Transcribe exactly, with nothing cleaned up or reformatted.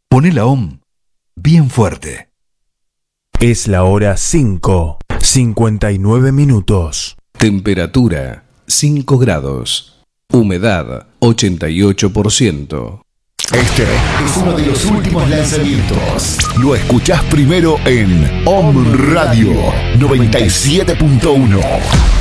Poné la O M bien fuerte. Es la hora cinco, cincuenta y nueve minutos. Temperatura cinco grados. Humedad ochenta y ocho por ciento. Este es uno de los últimos lanzamientos. Lo escuchás primero en O M Radio noventa y siete punto uno.